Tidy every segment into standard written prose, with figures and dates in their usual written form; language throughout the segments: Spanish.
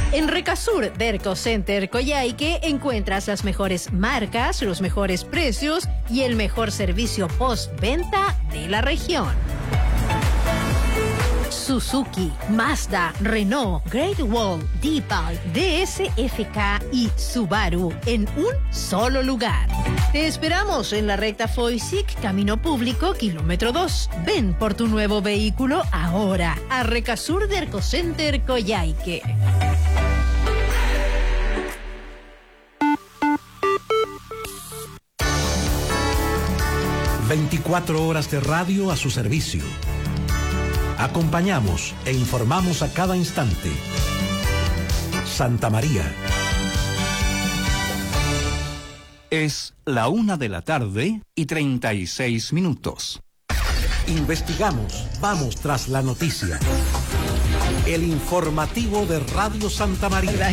En Recasur Derco Center Coyhaique encuentras las mejores marcas, los mejores precios y el mejor servicio postventa de la región. Suzuki, Mazda, Renault, Great Wall, Deepal, DSFK y Subaru en un solo lugar. Te esperamos en la recta Foysic, Camino Público, kilómetro 2. Ven por tu nuevo vehículo ahora a Recasur Derco Center Coyhaique. ...24 horas de radio a su servicio. Acompañamos e informamos a cada instante. Santa María. Es la 1:36 p.m. Investigamos, vamos tras la noticia. El informativo de Radio Santa María.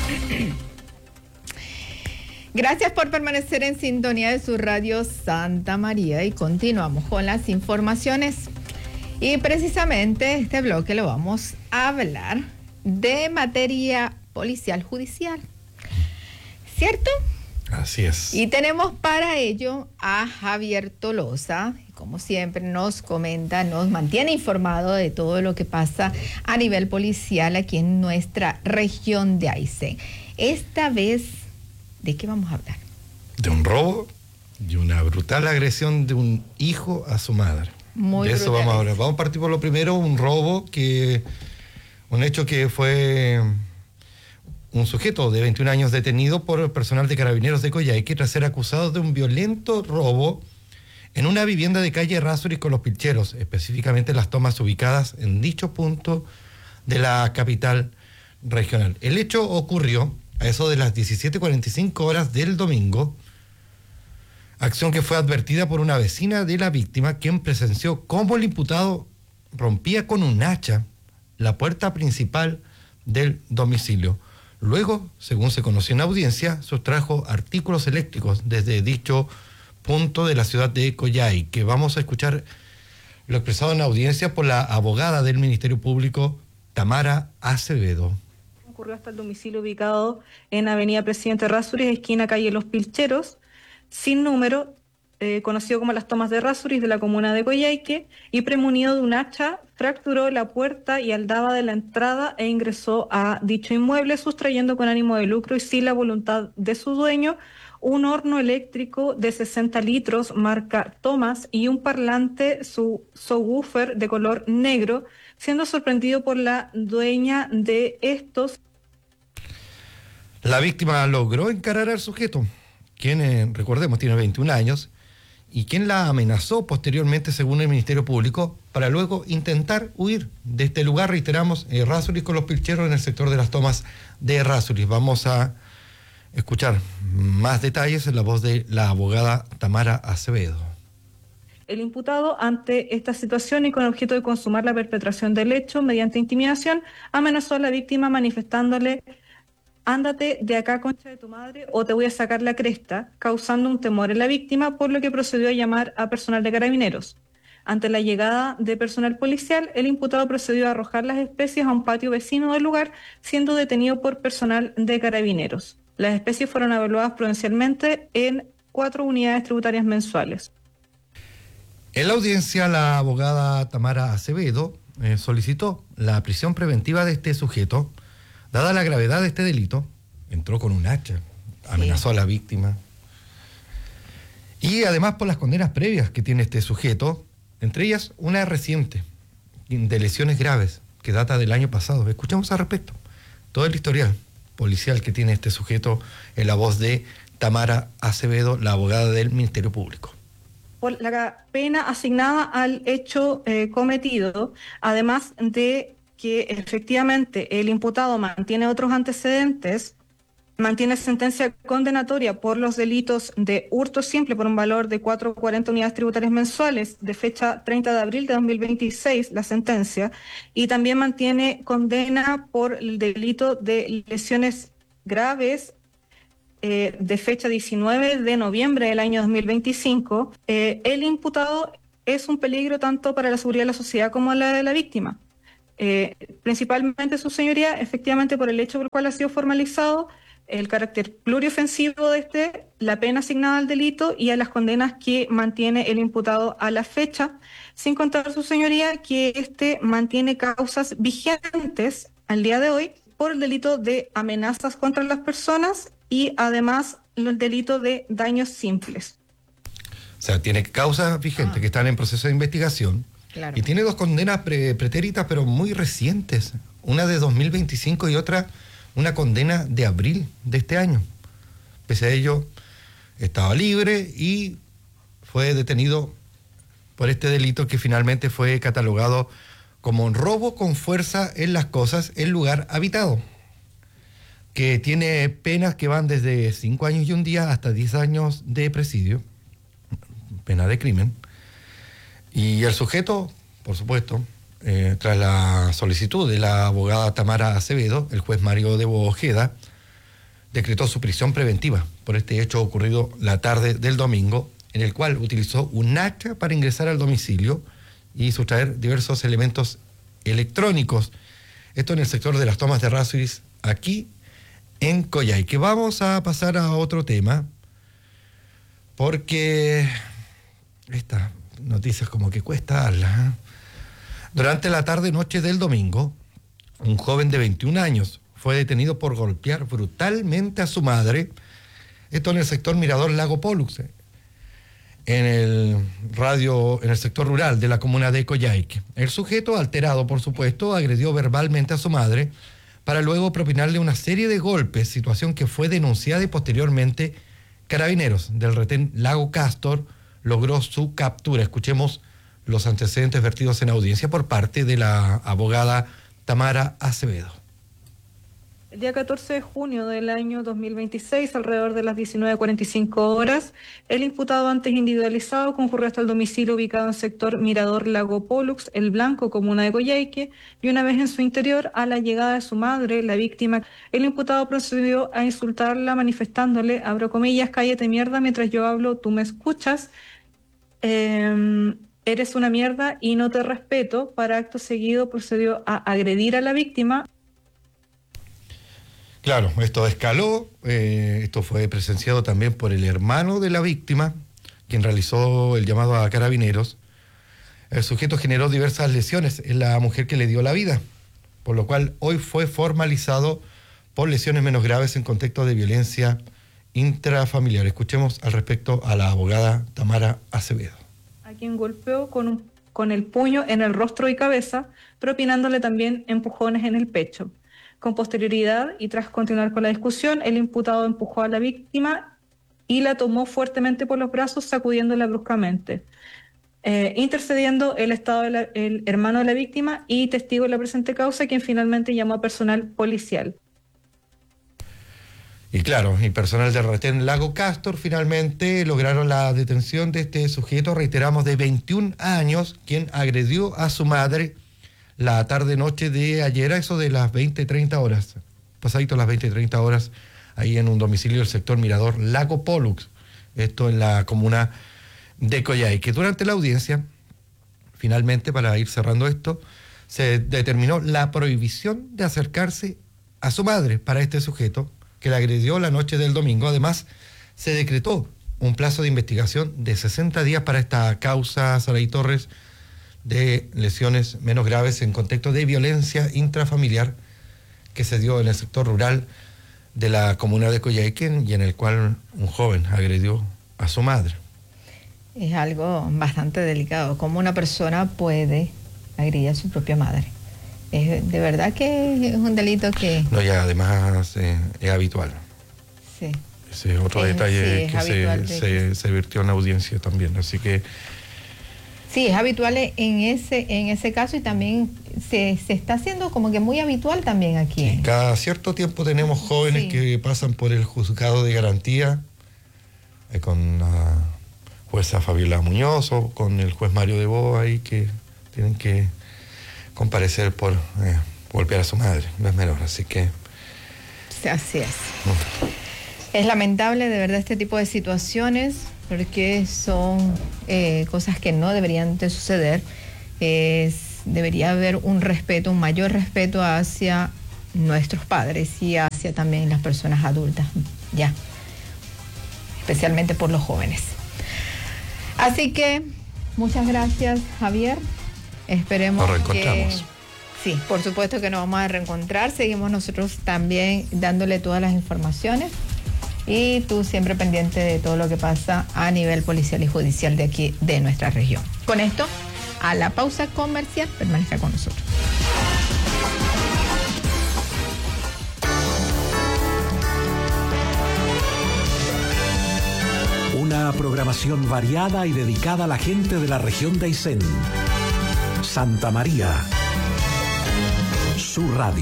Gracias por permanecer en sintonía de su radio Santa María y continuamos con las informaciones. Y precisamente este bloque lo vamos a hablar de materia policial judicial, ¿cierto? Así es. Y tenemos para ello a Javier Tolosa, que como siempre nos comenta, nos mantiene informado de todo lo que pasa a nivel policial aquí en nuestra región de Aysén. Esta vez, ¿de qué vamos a hablar? De un robo y una brutal agresión de un hijo a su madre. Muy de eso vamos a hablar. Vamos a partir por lo primero, un hecho que fue un sujeto de 21 años detenido por el personal de Carabineros de Coyhaique tras ser acusado de un violento robo en una vivienda de calle Errázuriz con Los Pilcheros, específicamente las tomas ubicadas en dicho punto de la capital regional. El hecho ocurrió a eso de las 17:45 horas del domingo, acción que fue advertida por una vecina de la víctima, quien presenció cómo el imputado rompía con un hacha la puerta principal del domicilio. Luego, según se conoció en audiencia, sustrajo artículos eléctricos desde dicho punto de la ciudad de Coyhaique. Vamos a escuchar lo expresado en audiencia por la abogada del Ministerio Público, Tamara Acevedo. Ocurrió hasta el domicilio ubicado en Avenida Presidente Errázuriz, esquina calle Los Pilcheros, sin número, conocido como las tomas de Errázuriz de la comuna de Coyhaique, y premunido de un hacha, fracturó la puerta y aldaba de la entrada e ingresó a dicho inmueble, sustrayendo con ánimo de lucro y sin la voluntad de su dueño un horno eléctrico de 60 litros marca Thomas y un parlante subwoofer de color negro, siendo sorprendido por la dueña de estos. La víctima logró encarar al sujeto, quien, recordemos, tiene 21 años, y quien la amenazó posteriormente, según el Ministerio Público, para luego intentar huir de este lugar, reiteramos, Errázuriz con Los Pilcheros, en el sector de las tomas de Errázuriz. Vamos a escuchar más detalles en la voz de la abogada Tamara Acevedo. El imputado, ante esta situación y con objeto de consumar la perpetración del hecho mediante intimidación, amenazó a la víctima manifestándole: ándate de acá, concha de tu madre, o te voy a sacar la cresta, causando un temor en la víctima, por lo que procedió a llamar a personal de Carabineros. Ante la llegada de personal policial, el imputado procedió a arrojar las especies a un patio vecino del lugar, siendo detenido por personal de Carabineros. Las especies fueron evaluadas prudencialmente en 4 unidades tributarias mensuales. En la audiencia, la abogada Tamara Acevedo solicitó la prisión preventiva de este sujeto. Dada la gravedad de este delito, entró con un hacha, amenazó a la víctima. Y además por las condenas previas que tiene este sujeto, entre ellas una reciente, de lesiones graves, que data del año pasado. Escuchamos al respecto todo el historial policial que tiene este sujeto en la voz de Tamara Acevedo, la abogada del Ministerio Público. Por la pena asignada al hecho cometido, además de que efectivamente el imputado mantiene otros antecedentes, mantiene sentencia condenatoria por los delitos de hurto simple por un valor de 440 unidades tributarias mensuales, de fecha 30 de abril de 2026, la sentencia, y también mantiene condena por el delito de lesiones graves, de fecha 19 de noviembre del año 2025. El imputado es un peligro tanto para la seguridad de la sociedad como la de la víctima. principalmente, su señoría, efectivamente por el hecho por el cual ha sido formalizado, el carácter pluriofensivo de la pena asignada al delito y a las condenas que mantiene el imputado a la fecha, sin contar, su señoría, que mantiene causas vigentes al día de hoy por el delito de amenazas contra las personas y además el delito de daños simples. O sea, tiene causas vigentes que están en proceso de investigación. Claro. Y tiene 2 condenas pretéritas, pero muy recientes. Una de 2025 y otra una condena de abril de este año. Pese a ello, estaba libre y fue detenido por este delito que finalmente fue catalogado como un robo con fuerza en las cosas en lugar habitado, que tiene penas que van desde 5 años y un día hasta 10 años de presidio, pena de crimen. Y el sujeto, por supuesto, tras la solicitud de la abogada Tamara Acevedo, el juez Mario Debo Ojeda decretó su prisión preventiva por este hecho ocurrido la tarde del domingo, en el cual utilizó un hacha para ingresar al domicilio y sustraer diversos elementos electrónicos. Esto en el sector de las tomas de Rasuris, aquí en Coyhaique. Vamos a pasar a otro tema, porque estas noticias como que cuesta darlas, ¿eh? Durante la tarde-noche del domingo, un joven de 21 años fue detenido por golpear brutalmente a su madre, esto en el sector Mirador Lago Pollux, en el sector rural de la comuna de Coyhaique. El sujeto, alterado por supuesto, agredió verbalmente a su madre para luego propinarle una serie de golpes, situación que fue denunciada y posteriormente Carabineros del retén Lago Castor logró su captura. Escuchemos los antecedentes vertidos en audiencia por parte de la abogada Tamara Acevedo. El día 14 de junio del año 2026, alrededor de las 19:45 horas, el imputado antes individualizado concurrió hasta el domicilio ubicado en sector Mirador Lago Pollux, El Blanco, comuna de Coyhaique, y una vez en su interior, a la llegada de su madre, la víctima, el imputado procedió a insultarla manifestándole, abro comillas, cállate mierda, mientras yo hablo, tú me escuchas, eres una mierda y no te respeto. Para acto seguido procedió a agredir a la víctima. Claro, esto escaló, esto fue presenciado también por el hermano de la víctima, quien realizó el llamado a Carabineros. El sujeto generó diversas lesiones en la mujer que le dio la vida, por lo cual hoy fue formalizado por lesiones menos graves en contexto de violencia intrafamiliar. Escuchemos al respecto a la abogada Tamara Acevedo. A quien golpeó con el puño en el rostro y cabeza, propinándole también empujones en el pecho. Con posterioridad y tras continuar con la discusión, el imputado empujó a la víctima y la tomó fuertemente por los brazos, sacudiéndola bruscamente, intercediendo el hermano de la víctima y testigo de la presente causa, quien finalmente llamó a personal policial. Y claro, y personal del retén Lago Castor finalmente lograron la detención de este sujeto, reiteramos, de 21 años, quien agredió a su madre la tarde-noche de ayer, a eso de las 20:30 horas, pasadito las 20:30 horas, ahí en un domicilio del sector Mirador Lago Pollux, esto en la comuna de Coyhaique. Durante la audiencia, finalmente, para ir cerrando esto, se determinó la prohibición de acercarse a su madre para este sujeto, que la agredió la noche del domingo. Además, se decretó un plazo de investigación de 60 días para esta causa, Saraí Torres, de lesiones menos graves en contexto de violencia intrafamiliar que se dio en el sector rural de la comuna de Coyhaique y en el cual un joven agredió a su madre. Es algo bastante delicado. ¿Cómo una persona puede agredir a su propia madre? Es de verdad que es un delito que... No, y además es habitual. Sí. Ese es otro detalle que se virtió en la audiencia también, así que... Sí, es habitual en ese caso y también se está haciendo como que muy habitual también aquí. Sí, cada cierto tiempo tenemos jóvenes que pasan por el juzgado de garantía con la jueza Fabiola Muñoz o con el juez Mario Debo ahí, que tienen que comparecer por golpear a su madre, no es menor, así que... Así es. Es lamentable de verdad este tipo de situaciones, porque son cosas que no deberían de suceder. Es debería haber un respeto, un mayor respeto hacia nuestros padres y hacia también las personas adultas, ya, especialmente por los jóvenes. Así que muchas gracias, Javier. Esperemos nos reencontramos. Sí, por supuesto que nos vamos a reencontrar. Seguimos nosotros también dándole todas las informaciones y tú siempre pendiente de todo lo que pasa a nivel policial y judicial de aquí, de nuestra región. Con esto, a la pausa comercial, permanezca con nosotros. Una programación variada y dedicada a la gente de la región de Aysén. Santa María. Su radio.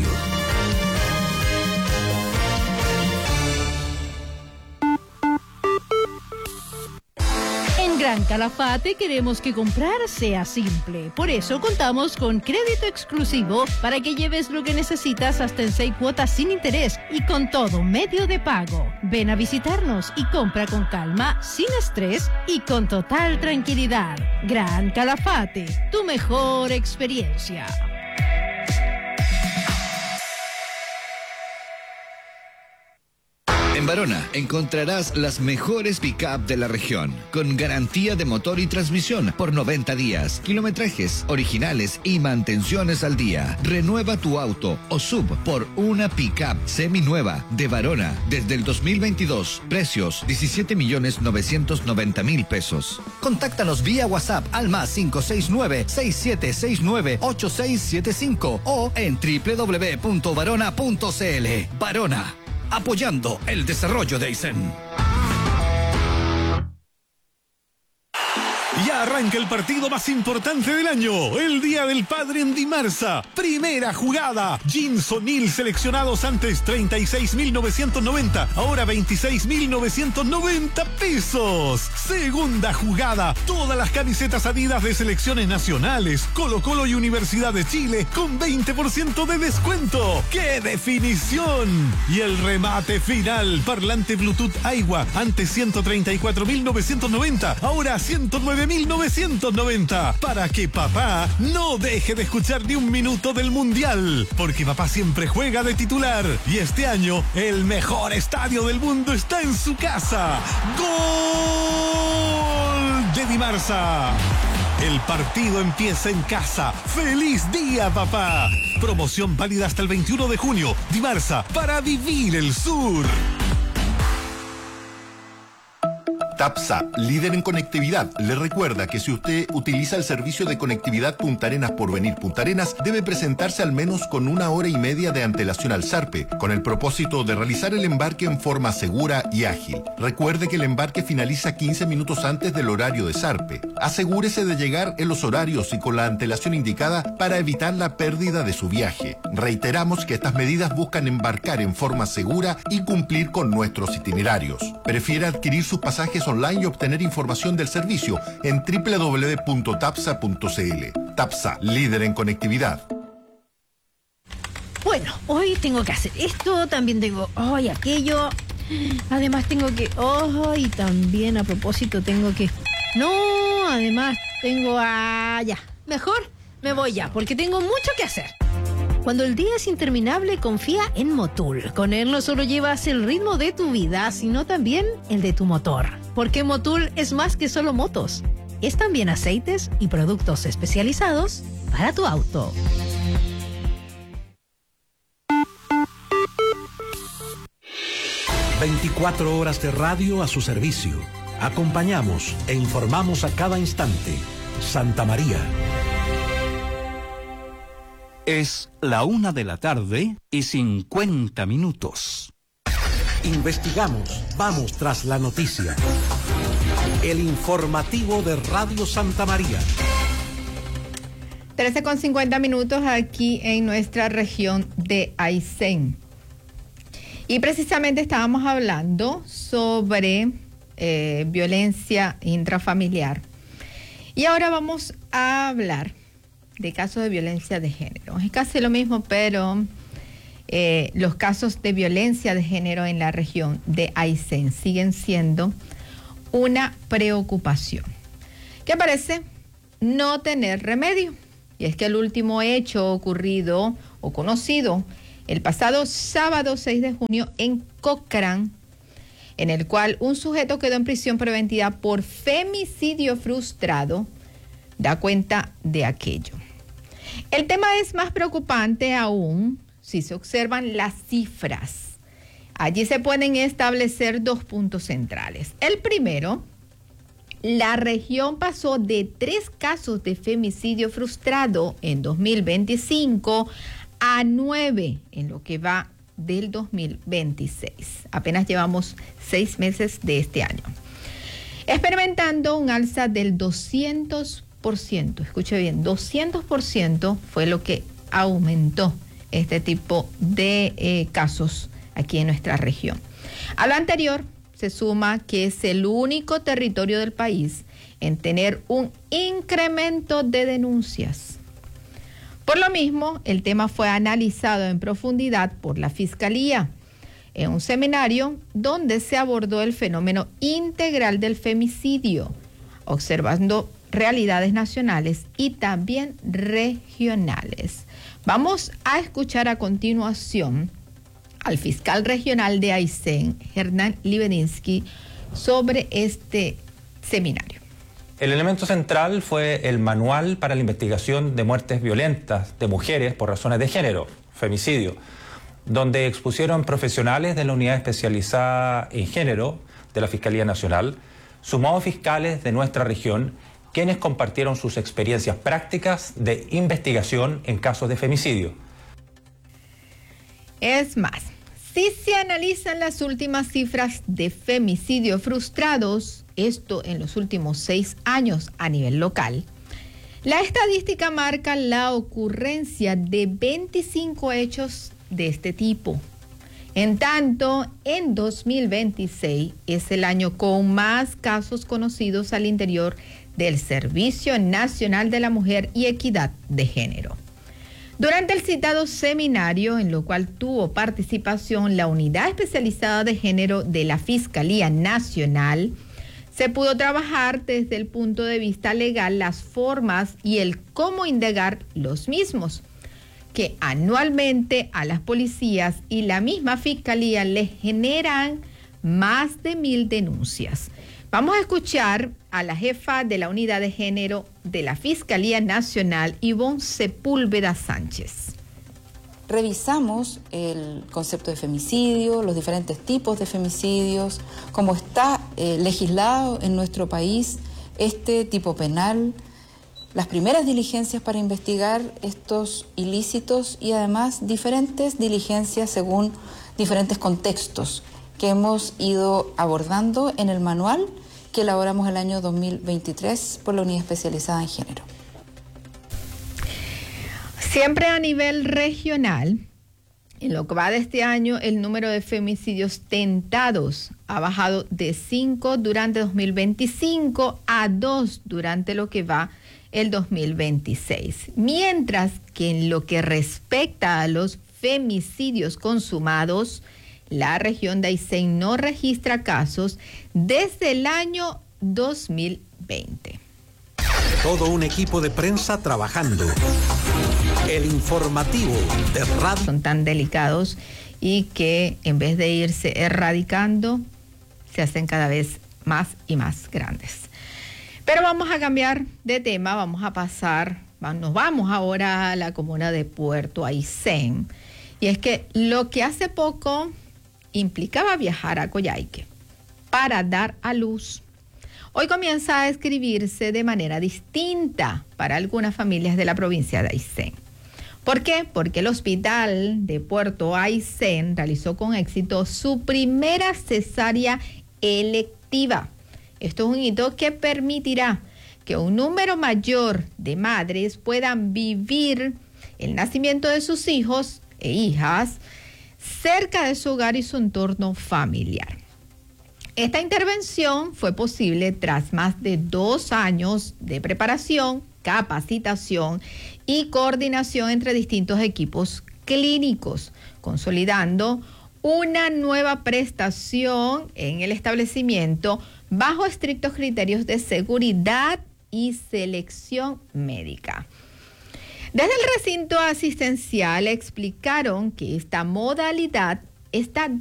En Gran Calafate queremos que comprar sea simple. Por eso contamos con crédito exclusivo para que lleves lo que necesitas hasta en 6 cuotas sin interés y con todo medio de pago. Ven a visitarnos y compra con calma, sin estrés y con total tranquilidad. Gran Calafate, tu mejor experiencia. En Barona encontrarás las mejores pick-up de la región, con garantía de motor y transmisión por 90 días, kilometrajes originales y mantenciones al día. Renueva tu auto o sub por una pick-up seminueva de Barona desde el 2022. Precios 17.990.000 pesos. Contáctanos vía WhatsApp al +569-6769-8675 o en www.barona.cl. Barona, apoyando el desarrollo de Aysén. Ya arranca el partido más importante del año, el Día del Padre en Dimarsa. Primera jugada, Jeans O'Neill seleccionados antes 36.990, ahora 26.990 pesos. Segunda jugada, todas las camisetas Adidas de selecciones nacionales, Colo-Colo y Universidad de Chile con 20% de descuento. ¡Qué definición! Y el remate final, parlante Bluetooth Aiwa, antes 134.990, ahora 109.990, para que papá no deje de escuchar ni un minuto del Mundial, porque papá siempre juega de titular y este año el mejor estadio del mundo está en su casa. ¡Gol de Dimarsa! El partido empieza en casa. ¡Feliz día, papá! Promoción válida hasta el 21 de junio. Dimarsa, para vivir el sur. TAPSA, líder en conectividad, le recuerda que si usted utiliza el servicio de conectividad Punta Arenas por Venir Punta Arenas, debe presentarse al menos con 1 hora y media de antelación al Sarpe, con el propósito de realizar el embarque en forma segura y ágil. Recuerde que el embarque finaliza 15 minutos antes del horario de Sarpe. Asegúrese de llegar en los horarios y con la antelación indicada para evitar la pérdida de su viaje. Reiteramos que estas medidas buscan embarcar en forma segura y cumplir con nuestros itinerarios. Prefiere adquirir sus pasajes online y obtener información del servicio en www.tapsa.cl. Tapsa, líder en conectividad. Bueno, hoy tengo que hacer esto, también tengo hoy aquello, además tengo que, y también a propósito tengo que, además tengo, ya, mejor me voy ya, porque tengo mucho que hacer. Cuando el día es interminable, confía en Motul. Con él no solo llevas el ritmo de tu vida, sino también el de tu motor. Porque Motul es más que solo motos. Es también aceites y productos especializados para tu auto. ...24 horas de radio a su servicio. Acompañamos e informamos a cada instante. Santa María. Es la 1:50 p.m. Investigamos, vamos tras la noticia. El informativo de Radio Santa María. 13:50 aquí en nuestra región de Aysén. Y precisamente estábamos hablando sobre violencia intrafamiliar. Y ahora vamos a hablar de casos de violencia de género. Es casi lo mismo, pero los casos de violencia de género en la región de Aysén siguen siendo una preocupación que parece no tener remedio. Y es que el último hecho ocurrido o conocido el pasado sábado 6 de junio en Cochrane, en el cual un sujeto quedó en prisión preventiva por femicidio frustrado, da cuenta de aquello. El tema es más preocupante aún si se observan las cifras. Allí se pueden establecer 2 puntos centrales. El primero, la región pasó de 3 casos de femicidio frustrado en 2025 a 9 en lo que va del 2026. Apenas llevamos 6 meses de este año, experimentando un alza del 200%. Escuche bien, 200% fue lo que aumentó este tipo de casos aquí en nuestra región. A lo anterior se suma que es el único territorio del país en tener un incremento de denuncias. Por lo mismo, el tema fue analizado en profundidad por la Fiscalía en un seminario donde se abordó el fenómeno integral del femicidio, observando realidades nacionales y también regionales. Vamos a escuchar a continuación al fiscal regional de Aysén, Hernán Libedinsky, sobre este seminario. El elemento central fue el manual para la investigación de muertes violentas de mujeres por razones de género, femicidio, donde expusieron profesionales de la unidad especializada en género de la Fiscalía Nacional, sumados fiscales de nuestra región, quienes compartieron sus experiencias prácticas de investigación en casos de femicidio. Es más, si se analizan las últimas cifras de femicidio frustrados, esto en los últimos 6 años a nivel local, la estadística marca la ocurrencia de 25 hechos de este tipo. En tanto, en 2026 es el año con más casos conocidos al interior del Servicio Nacional de la Mujer y Equidad de Género. Durante el citado seminario, en lo cual tuvo participación la Unidad Especializada de Género de la Fiscalía Nacional, se pudo trabajar desde el punto de vista legal las formas y el cómo indagar los mismos, que anualmente a las policías y la misma Fiscalía les generan más de 1,000 denuncias. Vamos a escuchar a la jefa de la Unidad de Género de la Fiscalía Nacional, Ivonne Sepúlveda Sánchez. Revisamos el concepto de femicidio, los diferentes tipos de femicidios, cómo está legislado en nuestro país este tipo penal, las primeras diligencias para investigar estos ilícitos y además diferentes diligencias según diferentes contextos que hemos ido abordando en el manual que elaboramos el año 2023 por la Unidad Especializada en Género. Siempre a nivel regional, en lo que va de este año, el número de femicidios tentados ha bajado de 5 durante 2025 a 2 durante lo que va el 2026. Mientras que en lo que respecta a los femicidios consumados, la región de Aysén no registra casos desde el año 2020. Todo un equipo de prensa trabajando. El informativo de radio. Son tan delicados y que en vez de irse erradicando, se hacen cada vez más y más grandes. Pero vamos a cambiar de tema, nos vamos ahora a la comuna de Puerto Aysén. Y es que lo que hace poco implicaba viajar a Coyhaique para dar a luz, hoy comienza a escribirse de manera distinta para algunas familias de la provincia de Aysén. ¿Por qué? Porque el hospital de Puerto Aysén realizó con éxito su primera cesárea electiva. Esto es un hito que permitirá que un número mayor de madres puedan vivir el nacimiento de sus hijos e hijas cerca de su hogar y su entorno familiar. Esta intervención fue posible tras más de 2 años de preparación, capacitación y coordinación entre distintos equipos clínicos, consolidando una nueva prestación en el establecimiento bajo estrictos criterios de seguridad y selección médica. Desde el recinto asistencial explicaron que esta modalidad está